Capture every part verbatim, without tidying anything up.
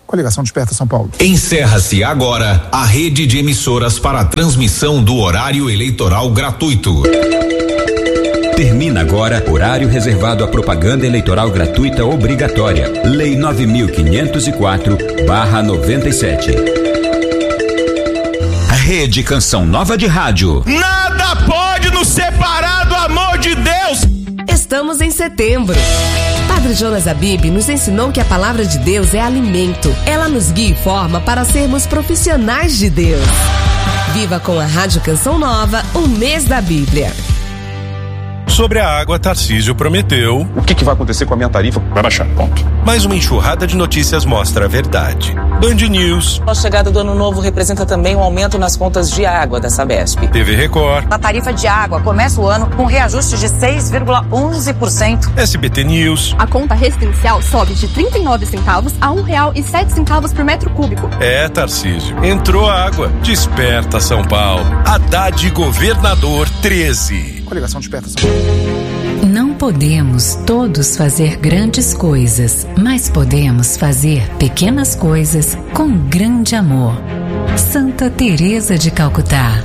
Coligação Desperta São Paulo. Encerra-se agora a rede de emissoras para a transmissão do horário eleitoral gratuito. Termina agora horário reservado à propaganda eleitoral gratuita obrigatória. Lei nove mil quinhentos e quatro barra noventa e sete. Rede Canção Nova de Rádio. Nada pode nos separar do amor de Deus. Estamos em setembro. Padre Jonas Abib nos ensinou que a palavra de Deus é alimento. Ela nos guia e forma para sermos profissionais de Deus. Viva com a Rádio Canção Nova o mês da Bíblia. Sobre a água, Tarcísio prometeu. O que, que vai acontecer com a minha tarifa? Vai baixar, ponto. Mas uma enxurrada de notícias mostra a verdade. Band News. A chegada do ano novo representa também um aumento nas contas de água da Sabesp. T V Record. A tarifa de água começa o ano com reajuste de seis vírgula onze por cento. S B T News. A conta residencial sobe de trinta e nove centavos a um real e sete centavos por metro cúbico. É, Tarcísio. Entrou água. Desperta São Paulo. Haddad Governador treze. Coligação Desperta São Paulo. Não podemos todos fazer grandes coisas, mas podemos fazer pequenas coisas com grande amor. Santa Teresa de Calcutá.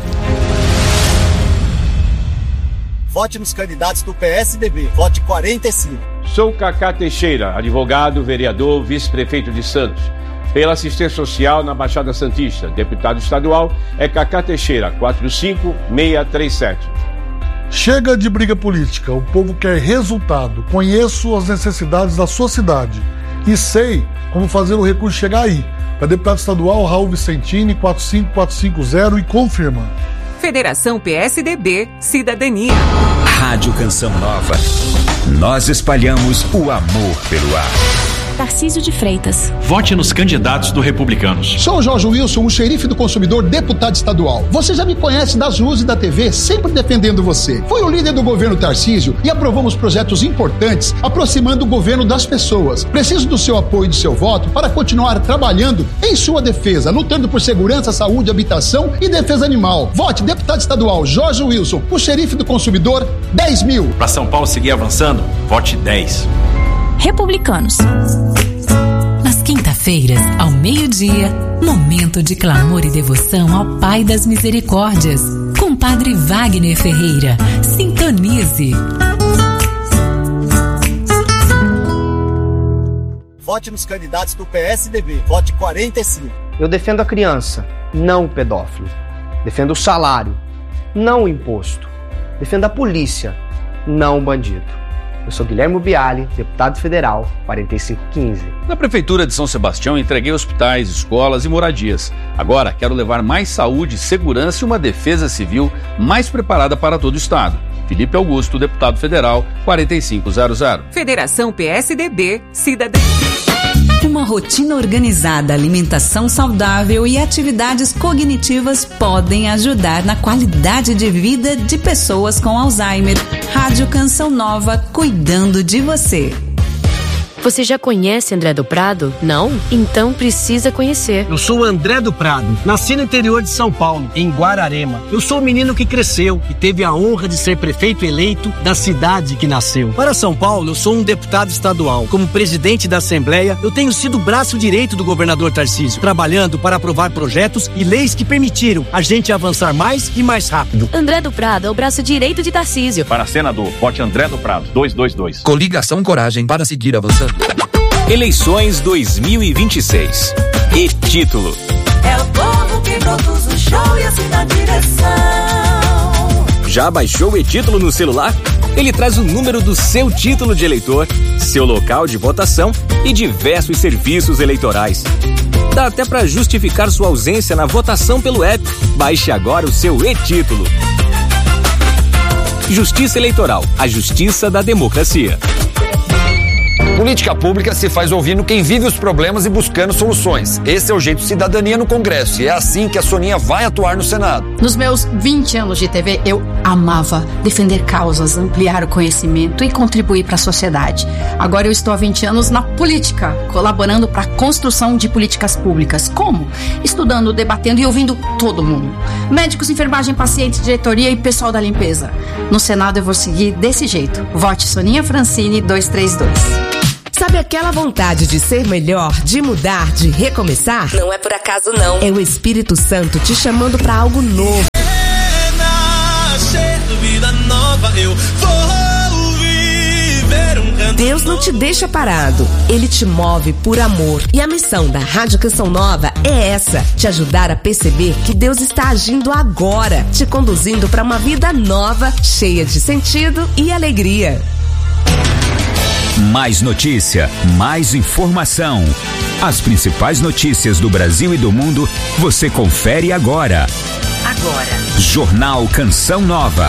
Vote nos candidatos do P S D B. Vote quarenta e cinco. Sou Cacá Teixeira, advogado, vereador, vice-prefeito de Santos. Pela assistência social na Baixada Santista. Deputado estadual é Cacá Teixeira, quatro cinco seis três sete. Chega de briga política, o povo quer resultado. Conheço as necessidades da sua cidade e sei como fazer o recurso chegar aí. Para deputado estadual, Raul Vicentini, quatro cinco quatro cinco zero e confirma. Federação P S D B, Cidadania. Rádio Canção Nova. Nós espalhamos o amor pelo ar. Tarcísio de Freitas. Vote nos candidatos do Republicanos. Sou o Jorge Wilson, o xerife do consumidor, deputado estadual. Você já me conhece das ruas e da T V, sempre defendendo você. Fui o líder do governo Tarcísio e aprovamos projetos importantes, aproximando o governo das pessoas. Preciso do seu apoio e do seu voto para continuar trabalhando em sua defesa, lutando por segurança, saúde, habitação e defesa animal. Vote deputado estadual Jorge Wilson, o xerife do consumidor, dez mil. Para São Paulo seguir avançando, vote dez. Republicanos. Nas quinta-feiras, ao meio-dia, momento de clamor e devoção ao Pai das Misericórdias, com Padre Wagner Ferreira. Sintonize. Vote nos candidatos do P S D B. Vote quarenta e cinco. Eu defendo a criança, não o pedófilo. Defendo o salário, não o imposto. Defendo a polícia, não o bandido. Eu sou Guilherme Biali, deputado federal, quarenta e cinco quinze. Na Prefeitura de São Sebastião, entreguei hospitais, escolas e moradias. Agora, quero levar mais saúde, segurança e uma defesa civil mais preparada para todo o Estado. Felipe Augusto, deputado federal, quarenta e cinco zero zero. Federação P S D B, Cidadania. Uma rotina organizada, alimentação saudável e atividades cognitivas podem ajudar na qualidade de vida de pessoas com Alzheimer. Rádio Canção Nova, cuidando de você. Você já conhece André do Prado? Não? Então precisa conhecer. Eu sou André do Prado, nasci no interior de São Paulo, em Guararema. Eu sou o menino que cresceu e teve a honra de ser prefeito eleito da cidade que nasceu. Para São Paulo, eu sou um deputado estadual. Como presidente da Assembleia, eu tenho sido o braço direito do governador Tarcísio, trabalhando para aprovar projetos e leis que permitiram a gente avançar mais e mais rápido. André do Prado é o braço direito de Tarcísio. Para senador, vote André do Prado, dois dois dois. Coligação Coragem para seguir avançando. Eleições dois mil e vinte e seis. E título: é o povo que produz o show e assim na direção. Já baixou o e-título no celular? Ele traz o número do seu título de eleitor, seu local de votação e diversos serviços eleitorais. Dá até para justificar sua ausência na votação pelo app. Baixe agora o seu e-título. Justiça Eleitoral, a justiça da democracia. Política pública se faz ouvindo quem vive os problemas e buscando soluções. Esse é o jeito cidadania no Congresso e é assim que a Soninha vai atuar no Senado. Nos meus vinte anos de T V, eu amava defender causas, ampliar o conhecimento e contribuir para a sociedade. Agora eu estou há vinte anos na política, colaborando para a construção de políticas públicas. Como? Estudando, debatendo e ouvindo todo mundo. Médicos, enfermagem, pacientes, diretoria e pessoal da limpeza. No Senado eu vou seguir desse jeito. Vote Soninha Francini dois três dois. Sabe Sabe aquela vontade de ser melhor, de mudar, de recomeçar? Não é por acaso não. É o Espírito Santo te chamando para algo novo. Renascer, vida nova, eu vou viver um canto. Deus não te deixa parado. Ele te move por amor. E a missão da Rádio Canção Nova é essa: te ajudar a perceber que Deus está agindo agora, te conduzindo para uma vida nova, cheia de sentido e alegria. Mais notícia, mais informação. As principais notícias do Brasil e do mundo você confere agora. Agora. Jornal Canção Nova.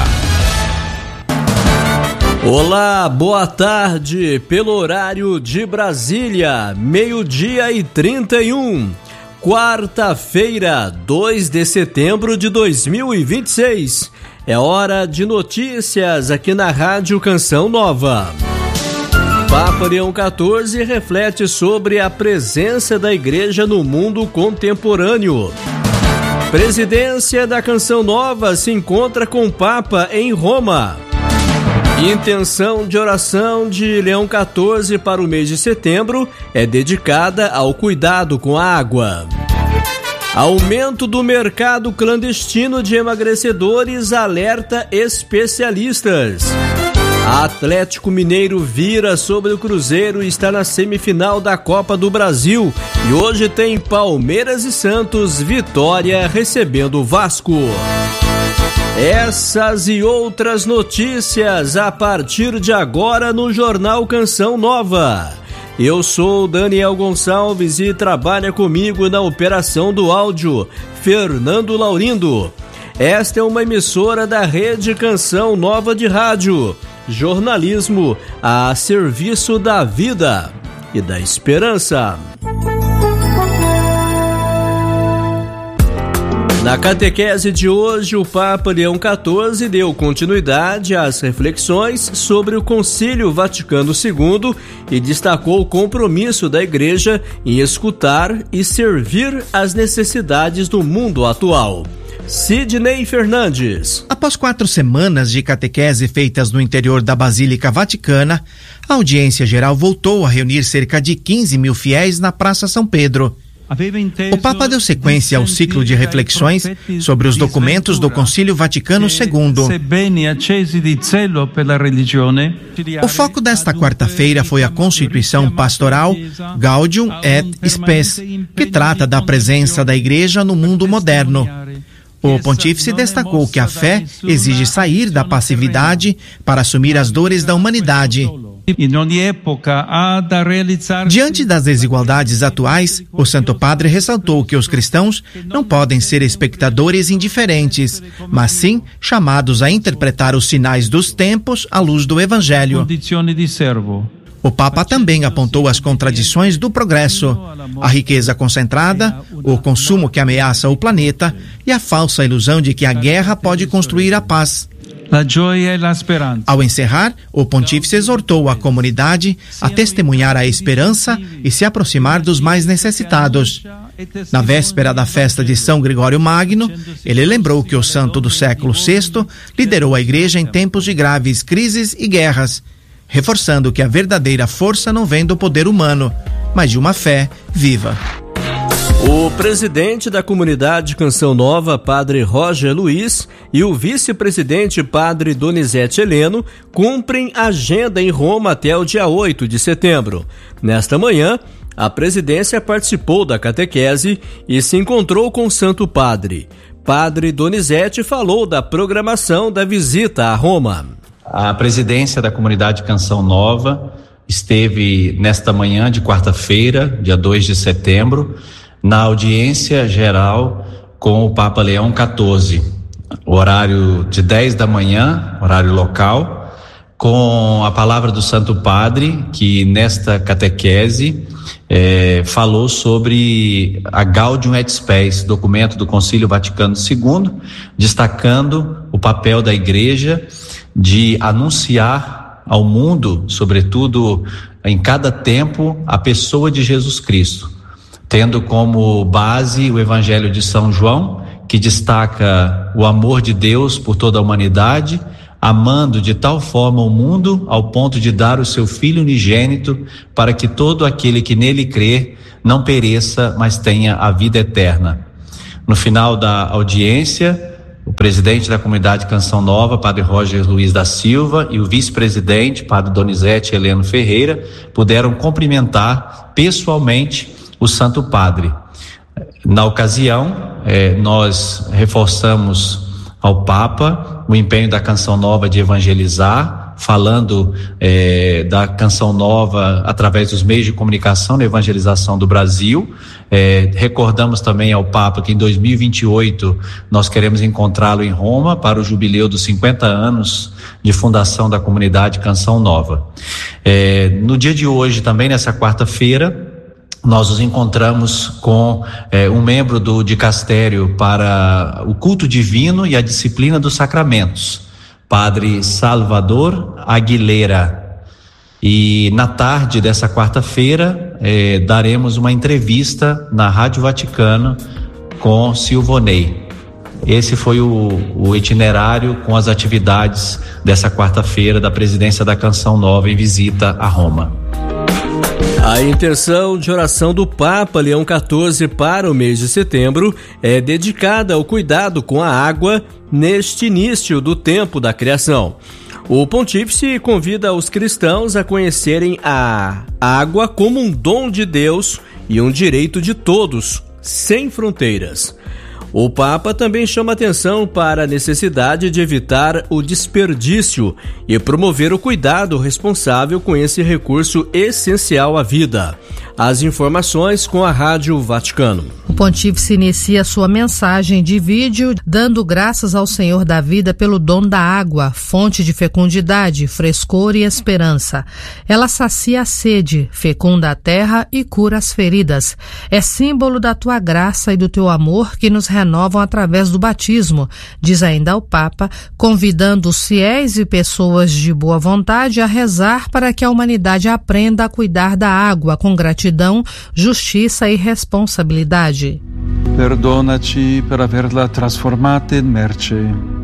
Olá, boa tarde. Pelo horário de Brasília, meio-dia e trinta e um. Quarta-feira, dois de setembro de dois mil e vinte e seis. É hora de notícias aqui na Rádio Canção Nova. Papa Leão quatorze reflete sobre a presença da igreja no mundo contemporâneo. Presidência da Canção Nova se encontra com o Papa em Roma. Intenção de oração de Leão quatorze para o mês de setembro é dedicada ao cuidado com a água. Aumento do mercado clandestino de emagrecedores alerta especialistas. Atlético Mineiro vira sobre o Cruzeiro e está na semifinal da Copa do Brasil. E hoje tem Palmeiras e Santos, Vitória recebendo o Vasco. Essas e outras notícias a partir de agora no Jornal Canção Nova. Eu sou Daniel Gonçalves e trabalha comigo na operação do áudio Fernando Laurindo. Esta é uma emissora da Rede Canção Nova de Rádio. Jornalismo a serviço da vida e da esperança. Na catequese de hoje, o Papa Leão quatorze deu continuidade às reflexões sobre o Concílio Vaticano segundo e destacou o compromisso da Igreja em escutar e servir às necessidades do mundo atual. Sidney Fernandes. Após quatro semanas de catequese feitas no interior da Basílica Vaticana, a audiência geral voltou a reunir cerca de quinze mil fiéis na Praça São Pedro. O Papa deu sequência ao ciclo de reflexões sobre os documentos do Concílio Vaticano segundo. O foco desta quarta-feira foi a Constituição Pastoral Gaudium et Spes, que trata da presença da Igreja no mundo moderno. O pontífice destacou que a fé exige sair da passividade para assumir as dores da humanidade. Diante das desigualdades atuais, o Santo Padre ressaltou que os cristãos não podem ser espectadores indiferentes, mas sim chamados a interpretar os sinais dos tempos à luz do Evangelho. O Papa também apontou as contradições do progresso, a riqueza concentrada, o consumo que ameaça o planeta e a falsa ilusão de que a guerra pode construir a paz. Ao encerrar, o pontífice exortou a comunidade a testemunhar a esperança e se aproximar dos mais necessitados. Na véspera da festa de São Gregório Magno, ele lembrou que o santo do século sexto liderou a Igreja em tempos de graves crises e guerras, reforçando que a verdadeira força não vem do poder humano, mas de uma fé viva. O presidente da comunidade Canção Nova, Padre Roger Luiz, e o vice-presidente, Padre Donizete Heleno, cumprem agenda em Roma até o dia oito de setembro. Nesta manhã, a presidência participou da catequese e se encontrou com o Santo Padre. Padre Donizete falou da programação da visita a Roma. A presidência da comunidade Canção Nova esteve nesta manhã de quarta-feira, dia dois de setembro, na audiência geral com o Papa Leão quatorze, horário de dez da manhã, horário local, com a palavra do Santo Padre, que nesta catequese eh, falou sobre a Gaudium et Spes, documento do Concílio Vaticano segundo, destacando o papel da Igreja de anunciar ao mundo, sobretudo em cada tempo, a pessoa de Jesus Cristo, tendo como base o Evangelho de São João, que destaca o amor de Deus por toda a humanidade, amando de tal forma o mundo ao ponto de dar o seu Filho unigênito para que todo aquele que nele crê não pereça, mas tenha a vida eterna. No final da audiência, o presidente da comunidade Canção Nova, Padre Roger Luiz da Silva, e o vice-presidente, Padre Donizete Heleno Ferreira, puderam cumprimentar pessoalmente o Santo Padre. Na ocasião, eh, nós reforçamos ao Papa o empenho da Canção Nova de evangelizar, falando eh, da Canção Nova através dos meios de comunicação na evangelização do Brasil. Eh, recordamos também ao Papa que em dois mil e vinte e oito nós queremos encontrá-lo em Roma para o jubileu dos cinquenta anos de fundação da comunidade Canção Nova. Eh, no dia de hoje, também nessa quarta-feira, nós nos encontramos com eh, um membro do dicastério para o culto divino e a disciplina dos sacramentos, Padre Salvador Aguilera. E na tarde dessa quarta-feira eh, daremos uma entrevista na Rádio Vaticano com Silvonei. Esse foi o, o itinerário com as atividades dessa quarta-feira da presidência da Canção Nova em visita a Roma. A intenção de oração do Papa Leão quatorze para o mês de setembro é dedicada ao cuidado com a água neste início do tempo da criação. O pontífice convida os cristãos a conhecerem a água como um dom de Deus e um direito de todos, sem fronteiras. O Papa também chama atenção para a necessidade de evitar o desperdício e promover o cuidado responsável com esse recurso essencial à vida. As informações com a Rádio Vaticano. O pontífice inicia sua mensagem de vídeo dando graças ao Senhor da vida pelo dom da água, fonte de fecundidade, frescor e esperança. Ela sacia a sede, fecunda a terra e cura as feridas. É símbolo da tua graça e do teu amor que nos renovam através do batismo, diz ainda o Papa, convidando os fiéis e pessoas de boa vontade a rezar para que a humanidade aprenda a cuidar da água com gratidão, justiça e responsabilidade. Perdona-ci per averla trasformata in merce,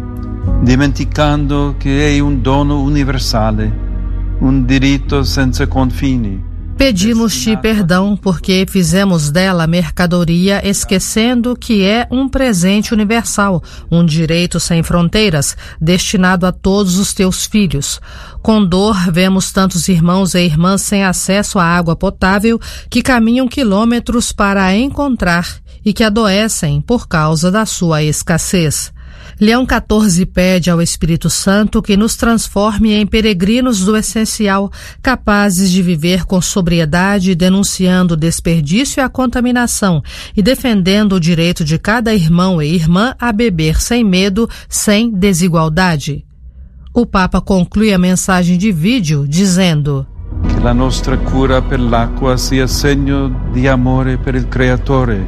dimenticando che è un dono universale, un diritto senza confini. Pedimos-te perdão porque fizemos dela mercadoria, esquecendo que é um presente universal, um direito sem fronteiras, destinado a todos os teus filhos. Com dor, vemos tantos irmãos e irmãs sem acesso à água potável que caminham quilômetros para a encontrar e que adoecem por causa da sua escassez. Leão quatorze pede ao Espírito Santo que nos transforme em peregrinos do essencial, capazes de viver com sobriedade, denunciando o desperdício e a contaminação e defendendo o direito de cada irmão e irmã a beber sem medo, sem desigualdade. O Papa conclui a mensagem de vídeo dizendo: Que a nossa cura pell'acqua sia segno di amore per il Creatore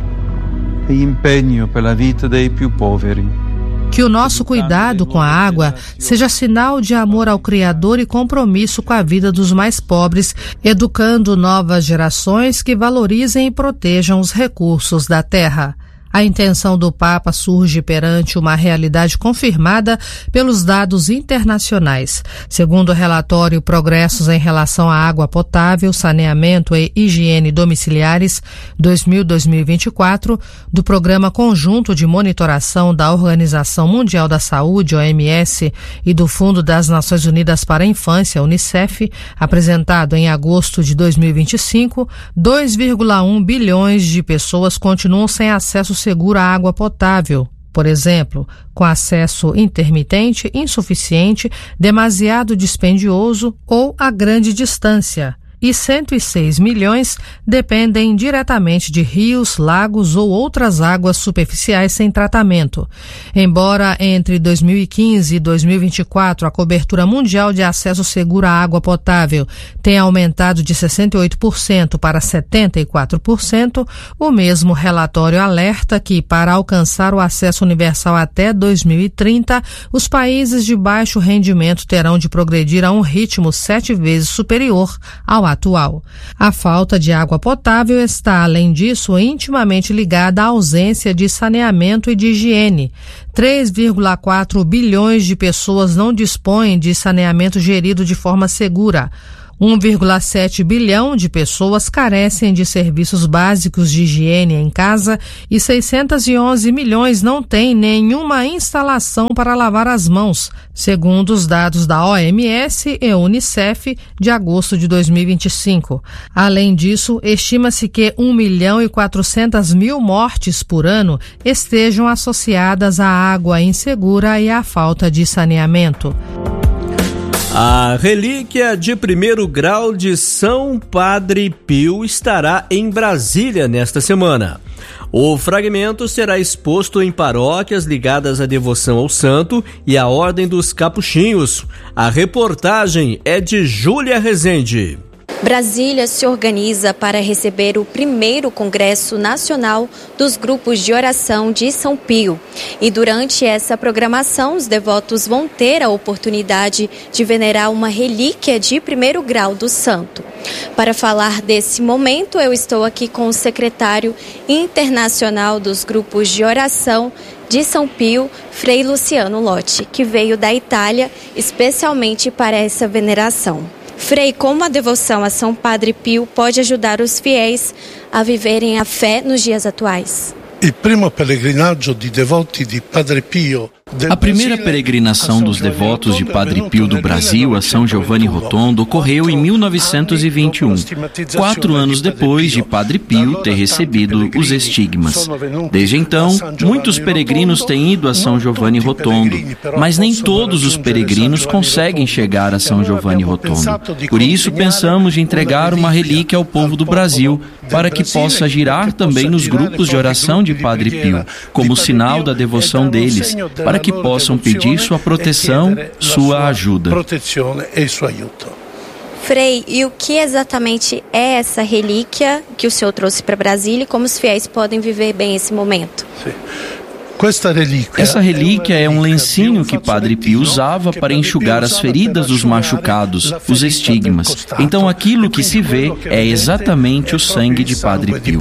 e impegno pela vita dei più poveri. Que o nosso cuidado com a água seja sinal de amor ao Criador e compromisso com a vida dos mais pobres, educando novas gerações que valorizem e protejam os recursos da terra. A intenção do Papa surge perante uma realidade confirmada pelos dados internacionais. Segundo o relatório Progressos em relação à água potável, saneamento e higiene domiciliares dois mil a dois mil e vinte e quatro, do Programa Conjunto de Monitoração da Organização Mundial da Saúde, O M S, e do Fundo das Nações Unidas para a Infância, Unicef, apresentado em agosto de dois mil e vinte e cinco, dois vírgula um bilhões de pessoas continuam sem acesso seguro à água potável, por exemplo, com acesso intermitente, insuficiente, demasiado dispendioso ou a grande distância. E cento e seis milhões dependem diretamente de rios, lagos ou outras águas superficiais sem tratamento. Embora entre dois mil e quinze e dois mil e vinte e quatro a cobertura mundial de acesso seguro à água potável tenha aumentado de sessenta e oito por cento para setenta e quatro por cento, o mesmo relatório alerta que, para alcançar o acesso universal até dois mil e trinta, os países de baixo rendimento terão de progredir a um ritmo sete vezes superior ao atual. atual. A falta de água potável está, além disso, intimamente ligada à ausência de saneamento e de higiene. três vírgula quatro bilhões de pessoas não dispõem de saneamento gerido de forma segura. um vírgula sete bilhão de pessoas carecem de serviços básicos de higiene em casa e seiscentos e onze milhões não têm nenhuma instalação para lavar as mãos, segundo os dados da O M S e Unicef de agosto de dois mil e vinte e cinco. Além disso, estima-se que um milhão e quatrocentas mil mortes por ano estejam associadas à água insegura e à falta de saneamento. A relíquia de primeiro grau de São Padre Pio estará em Brasília nesta semana. O fragmento será exposto em paróquias ligadas à devoção ao santo e à Ordem dos Capuchinhos. A reportagem é de Júlia Rezende. Brasília se organiza para receber o primeiro Congresso Nacional dos Grupos de Oração de São Pio. E durante essa programação, os devotos vão ter a oportunidade de venerar uma relíquia de primeiro grau do santo. Para falar desse momento, eu estou aqui com o secretário internacional dos Grupos de Oração de São Pio, Frei Luciano Lotti, que veio da Itália especialmente para essa veneração. Frei, como a devoção a São Padre Pio pode ajudar os fiéis a viverem a fé nos dias atuais? Il primo pellegrinaggio di devoti di Padre Pio. A primeira peregrinação dos devotos de Padre Pio do Brasil a São Giovanni Rotondo ocorreu em mil novecentos e vinte e um, quatro anos depois de Padre Pio ter recebido os estigmas. Desde então, muitos peregrinos têm ido a São Giovanni Rotondo, mas nem todos os peregrinos conseguem chegar a São Giovanni Rotondo. Por isso, pensamos em entregar uma relíquia ao povo do Brasil, para que possa girar também nos grupos de oração de Padre Pio, como sinal da devoção deles, para que possam pedir sua proteção, sua ajuda. Frei, e o que exatamente é essa relíquia que o senhor trouxe para Brasília e como os fiéis podem viver bem esse momento? Essa relíquia é um lencinho que Padre Pio usava para enxugar as feridas dos machucados, os estigmas. Então aquilo que se vê é exatamente o sangue de Padre Pio.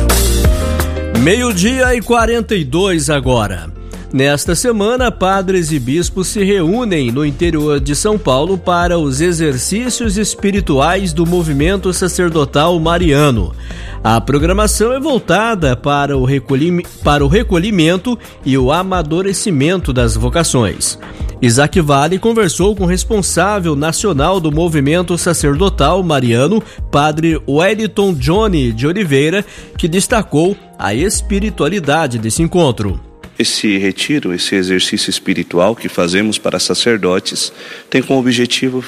Meio-dia e quarenta e dois agora. Nesta semana, padres e bispos se reúnem no interior de São Paulo para os exercícios espirituais do movimento sacerdotal mariano. A programação é voltada para o, recolhim- para o recolhimento e o amadurecimento das vocações. Isaac Vale conversou com o responsável nacional do movimento sacerdotal mariano, padre Wellington Johnny de Oliveira, que destacou a espiritualidade desse encontro. Esse retiro, esse exercício espiritual que fazemos para sacerdotes, tem como objetivo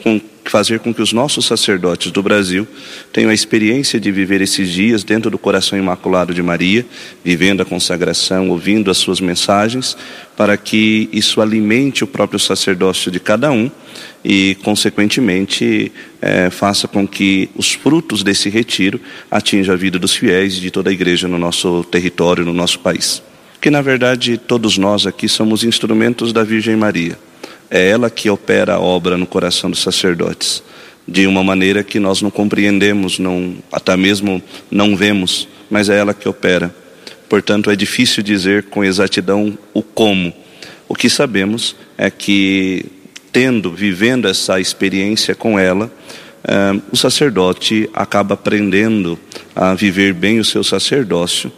fazer com que os nossos sacerdotes do Brasil tenham a experiência de viver esses dias dentro do coração imaculado de Maria, vivendo a consagração, ouvindo as suas mensagens, para que isso alimente o próprio sacerdócio de cada um e, consequentemente, é, faça com que os frutos desse retiro atinjam a vida dos fiéis e de toda a igreja no nosso território, no nosso país. Que na verdade todos nós aqui somos instrumentos da Virgem Maria. É ela que opera a obra no coração dos sacerdotes, de uma maneira que nós não compreendemos, não, até mesmo não vemos, mas é ela que opera. Portanto, é difícil dizer com exatidão o como. O que sabemos é que, tendo, vivendo essa experiência com ela, uh, o sacerdote acaba aprendendo a viver bem o seu sacerdócio.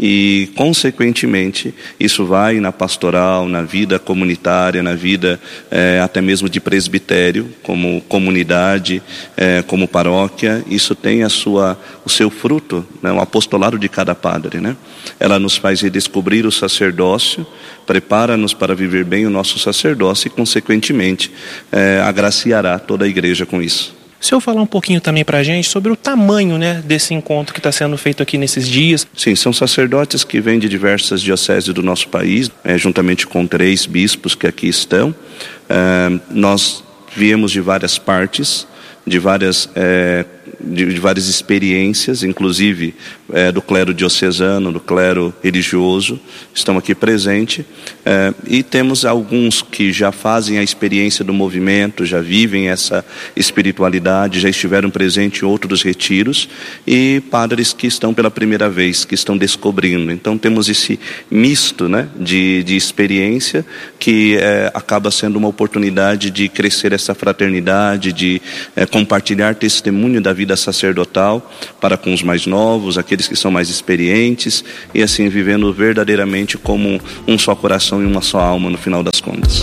E, consequentemente, isso vai na pastoral, na vida comunitária, na vida é, até mesmo de presbitério, como comunidade, é, como paróquia. Isso tem a sua, o seu fruto, né, o apostolado de cada padre, né? Ela nos faz redescobrir o sacerdócio, prepara-nos para viver bem o nosso sacerdócio e, consequentemente, é, agraciará toda a igreja com isso. O senhor falar um pouquinho também para a gente sobre o tamanho, né, desse encontro que está sendo feito aqui nesses dias. Sim, são sacerdotes que vêm de diversas dioceses do nosso país, é, juntamente com três bispos que aqui estão. É, nós viemos de várias partes, de várias é, de, de várias experiências, inclusive é, do clero diocesano, do clero religioso, estão aqui presentes, é, e temos alguns que já fazem a experiência do movimento, já vivem essa espiritualidade, já estiveram presentes em outros retiros, e padres que estão pela primeira vez, que estão descobrindo. Então temos esse misto, né, de, de experiência que é, acaba sendo uma oportunidade de crescer essa fraternidade, de é, compartilhar testemunho da vida sacerdotal para com os mais novos, aqueles que são mais experientes, e assim vivendo verdadeiramente como um só coração e uma só alma no final das contas.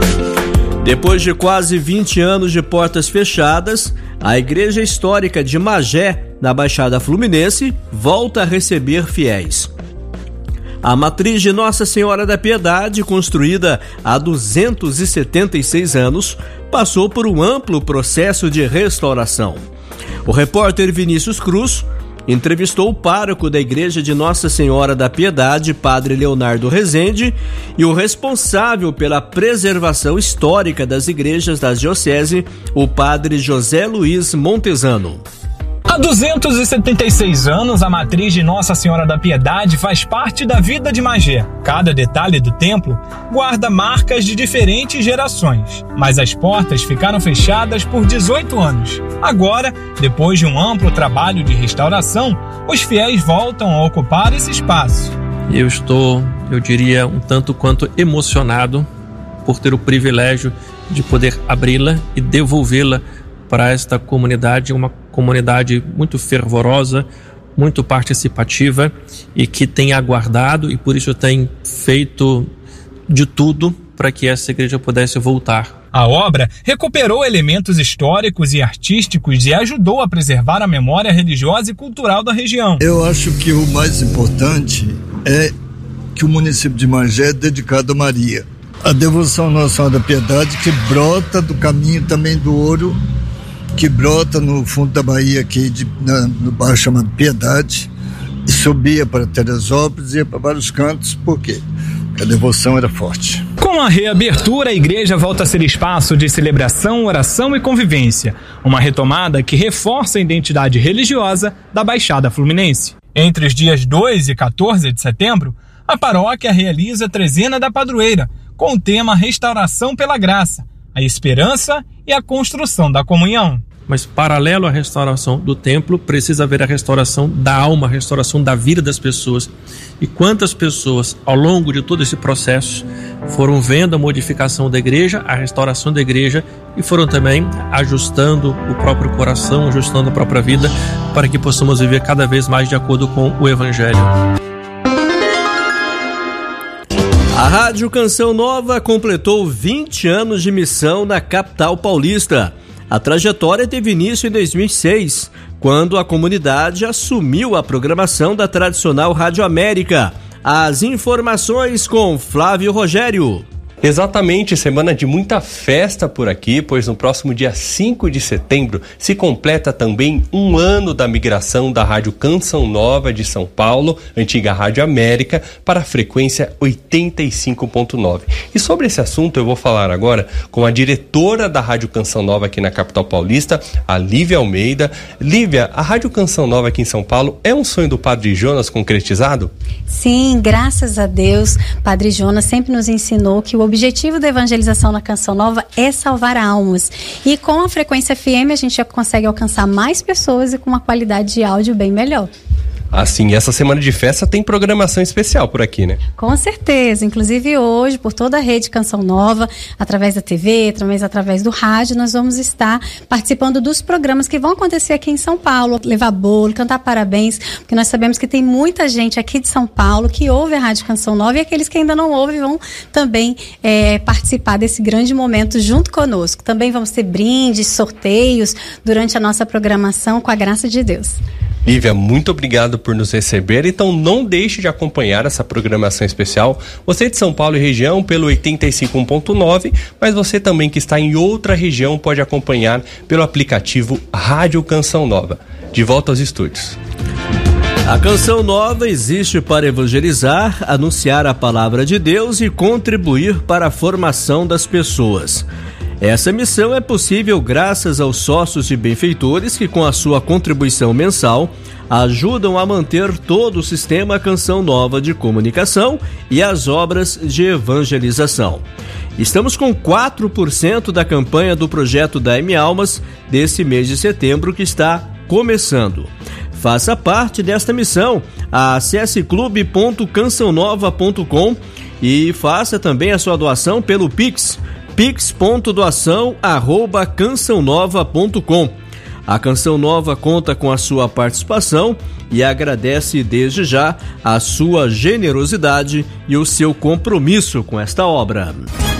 Depois de quase vinte anos de portas fechadas, a Igreja Histórica de Magé, na Baixada Fluminense, volta a receber fiéis. A matriz de Nossa Senhora da Piedade, construída há duzentos e setenta e seis anos, passou por um amplo processo de restauração. O repórter Vinícius Cruz entrevistou o pároco da Igreja de Nossa Senhora da Piedade, Padre Leonardo Rezende, e o responsável pela preservação histórica das igrejas da diocese, o Padre José Luiz Montesano. Há duzentos e setenta e seis anos, a matriz de Nossa Senhora da Piedade faz parte da vida de Magé. Cada detalhe do templo guarda marcas de diferentes gerações, mas as portas ficaram fechadas por dezoito anos. Agora, depois de um amplo trabalho de restauração, os fiéis voltam a ocupar esse espaço. Eu estou, eu diria, um tanto quanto emocionado por ter o privilégio de poder abri-la e devolvê-la para esta comunidade, uma comunidade muito fervorosa, muito participativa e que tem aguardado e por isso tem feito de tudo para que essa igreja pudesse voltar. A obra recuperou elementos históricos e artísticos e ajudou a preservar a memória religiosa e cultural da região. Eu acho que o mais importante é que o município de Magé é dedicado a Maria. A devoção Nossa Senhora da Piedade, que brota do caminho também do Ouro, que brota no fundo da Bahia, aqui de, na, no bairro chamado Piedade, e subia para Teresópolis e ia para vários cantos. Por quê? Porque a devoção era forte. Com a reabertura, a igreja volta a ser espaço de celebração, oração e convivência. Uma retomada que reforça a identidade religiosa da Baixada Fluminense. Entre os dias dois e quatorze de setembro, a paróquia realiza a Trezena da Padroeira, com o tema Restauração pela Graça, a esperança e a construção da comunhão. Mas paralelo à restauração do templo, precisa haver a restauração da alma, a restauração da vida das pessoas. E quantas pessoas, ao longo de todo esse processo, foram vendo a modificação da igreja, a restauração da igreja, e foram também ajustando o próprio coração, ajustando a própria vida, para que possamos viver cada vez mais de acordo com o Evangelho. A Rádio Canção Nova completou vinte anos de missão na capital paulista. A trajetória teve início em dois mil e seis, quando a comunidade assumiu a programação da tradicional Rádio América. As informações com Flávio Rogério. Exatamente, semana de muita festa por aqui, pois no próximo dia cinco de setembro se completa também um ano da migração da Rádio Canção Nova de São Paulo, antiga Rádio América, para a frequência oitenta e cinco ponto nove. E sobre esse assunto eu vou falar agora com a diretora da Rádio Canção Nova aqui na capital paulista, a Lívia Almeida. Lívia, a Rádio Canção Nova aqui em São Paulo é um sonho do Padre Jonas concretizado? Sim, graças a Deus, Padre Jonas sempre nos ensinou que o O objetivo da evangelização na Canção Nova é salvar almas. E com a frequência F M a gente já consegue alcançar mais pessoas e com uma qualidade de áudio bem melhor. Assim, essa semana de festa tem programação especial por aqui, né? Com certeza, inclusive hoje, por toda a rede Canção Nova, através da T V, através, através do rádio, nós vamos estar participando dos programas que vão acontecer aqui em São Paulo, levar bolo, cantar parabéns, porque nós sabemos que tem muita gente aqui de São Paulo que ouve a Rádio Canção Nova e aqueles que ainda não ouvem vão também é, participar desse grande momento junto conosco. Também vamos ter brindes, sorteios durante a nossa programação, com a graça de Deus. Lívia, muito obrigado por nos receber, então não deixe de acompanhar essa programação especial. Você de São Paulo e região pelo oitenta e cinco ponto nove, mas você também que está em outra região pode acompanhar pelo aplicativo Rádio Canção Nova. De volta aos estúdios. A Canção Nova existe para evangelizar, anunciar a palavra de Deus e contribuir para a formação das pessoas. Essa missão é possível graças aos sócios e benfeitores que, com a sua contribuição mensal, ajudam a manter todo o sistema Canção Nova de comunicação e as obras de evangelização. Estamos com quatro por cento da campanha do projeto da M Almas desse mês de setembro que está começando. Faça parte desta missão. Acesse clube ponto canção nova ponto com e faça também a sua doação pelo Pix, pix ponto doação arroba canção nova ponto com. A Canção Nova conta com a sua participação e agradece desde já a sua generosidade e o seu compromisso com esta obra.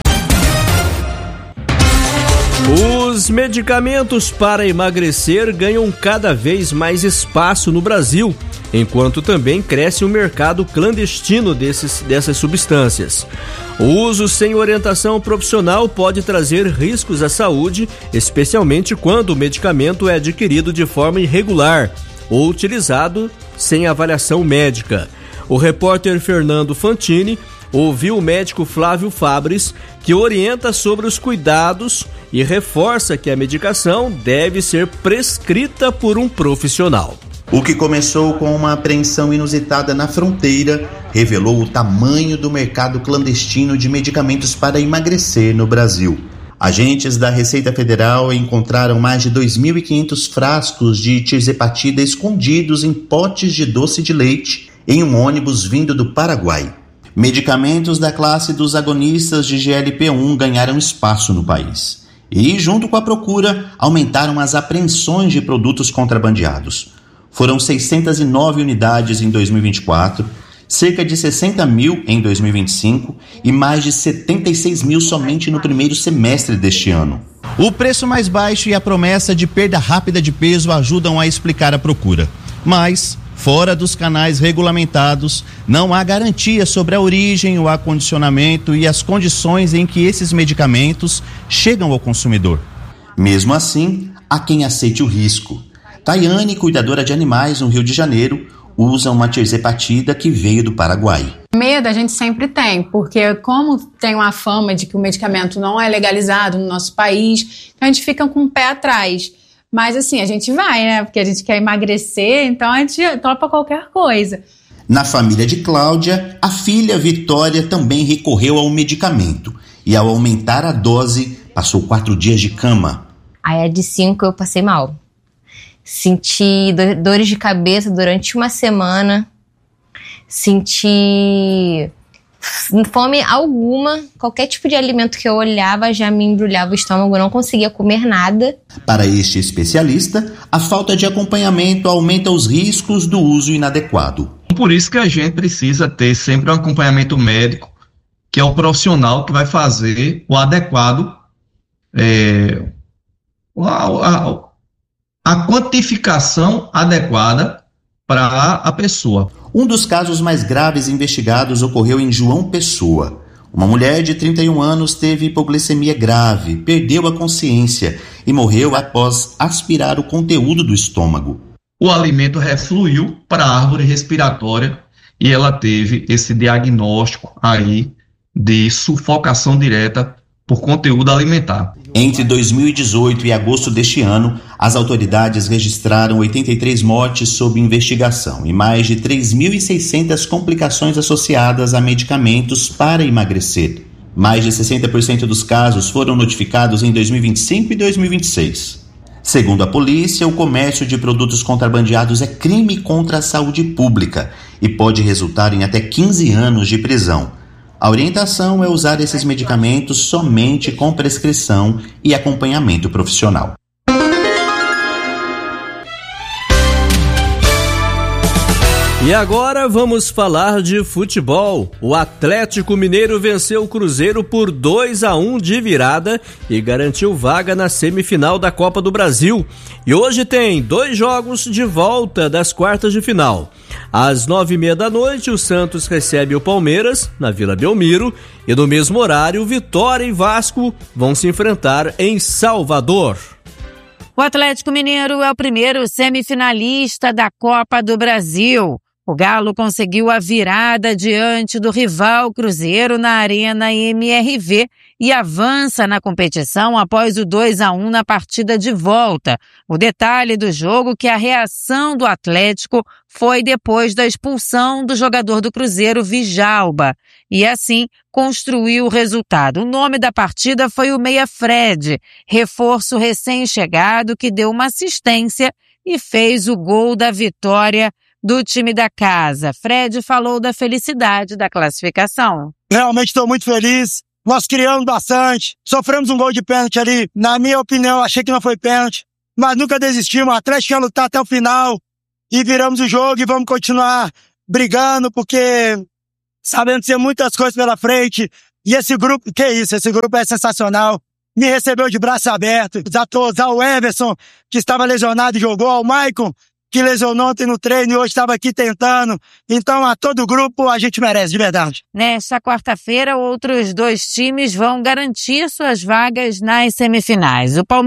Os medicamentos para emagrecer ganham cada vez mais espaço no Brasil, enquanto também cresce o mercado clandestino desses, dessas substâncias. O uso sem orientação profissional pode trazer riscos à saúde, especialmente quando o medicamento é adquirido de forma irregular ou utilizado sem avaliação médica. O repórter Fernando Fantini ouviu o médico Flávio Fabres, que orienta sobre os cuidados e reforça que a medicação deve ser prescrita por um profissional. O que começou com uma apreensão inusitada na fronteira revelou o tamanho do mercado clandestino de medicamentos para emagrecer no Brasil. Agentes da Receita Federal encontraram mais de dois mil e quinhentos frascos de tirzepatida escondidos em potes de doce de leite em um ônibus vindo do Paraguai. Medicamentos da classe dos agonistas de G L P um ganharam espaço no país. E, junto com a procura, aumentaram as apreensões de produtos contrabandeados. Foram seiscentas e nove unidades em dois mil e vinte e quatro, cerca de sessenta mil em dois mil e vinte e cinco e mais de setenta e seis mil somente no primeiro semestre deste ano. O preço mais baixo e a promessa de perda rápida de peso ajudam a explicar a procura. Mas, fora dos canais regulamentados, não há garantia sobre a origem, o acondicionamento e as condições em que esses medicamentos chegam ao consumidor. Mesmo assim, há quem aceite o risco. Tayane, cuidadora de animais no Rio de Janeiro, usa uma tirzepatida que veio do Paraguai. Medo a gente sempre tem, porque como tem uma fama de que o medicamento não é legalizado no nosso país, então a gente fica com o pé atrás. Mas assim, a gente vai, né? Porque a gente quer emagrecer, então a gente topa qualquer coisa. Na família de Cláudia, a filha Vitória também recorreu ao medicamento e, ao aumentar a dose, passou quatro dias de cama. Aí a de cinco eu passei mal. Senti dores de cabeça durante uma semana. Senti fome alguma. Qualquer tipo de alimento que eu olhava já me embrulhava o estômago. Eu não conseguia comer nada. Para este especialista, a falta de acompanhamento aumenta os riscos do uso inadequado. Por isso que a gente precisa ter sempre um acompanhamento médico, que é o profissional que vai fazer o adequado, é, a, a, a quantificação adequada para a pessoa. Um dos casos mais graves investigados ocorreu em João Pessoa. Uma mulher de trinta e um anos teve hipoglicemia grave, perdeu a consciência e morreu após aspirar o conteúdo do estômago. O alimento refluiu para a árvore respiratória e ela teve esse diagnóstico aí de sufocação direta por conteúdo alimentar. Entre dois mil e dezoito e agosto deste ano, as autoridades registraram oitenta e três mortes sob investigação e mais de três mil e seiscentas complicações associadas a medicamentos para emagrecer. Mais de sessenta por cento dos casos foram notificados em dois mil e vinte e cinco e dois mil e vinte e seis. Segundo a polícia, o comércio de produtos contrabandeados é crime contra a saúde pública e pode resultar em até quinze anos de prisão. A orientação é usar esses medicamentos somente com prescrição e acompanhamento profissional. E agora vamos falar de futebol. O Atlético Mineiro venceu o Cruzeiro por dois a um de virada e garantiu vaga na semifinal da Copa do Brasil. E hoje tem dois jogos de volta das quartas de final. Às nove e meia da noite, o Santos recebe o Palmeiras, na Vila Belmiro, e no mesmo horário, Vitória e Vasco vão se enfrentar em Salvador. O Atlético Mineiro é o primeiro semifinalista da Copa do Brasil. O Galo conseguiu a virada diante do rival Cruzeiro na Arena M R V e avança na competição após o dois a um na partida de volta. O detalhe do jogo é que a reação do Atlético foi depois da expulsão do jogador do Cruzeiro, Djalma, e assim construiu o resultado. O nome da partida foi o Meia Fred, reforço recém-chegado que deu uma assistência e fez o gol da vitória do time da casa. Fred falou da felicidade da classificação. Realmente estou muito feliz. Nós criamos bastante. Sofremos um gol de pênalti ali. Na minha opinião, achei que não foi pênalti. Mas nunca desistimos. O Atlético ia lutar até o final. E viramos o jogo e vamos continuar brigando, porque sabemos que tem muitas coisas pela frente. E esse grupo, que isso? Esse grupo é sensacional. Me recebeu de braço aberto. A todos, ao Everson, que estava lesionado e jogou, ao Maicon, que lesionou ontem no treino e hoje estava aqui tentando. Então, a todo o grupo, a gente merece, de verdade. Nesta quarta-feira, outros dois times vão garantir suas vagas nas semifinais. O Palmeiras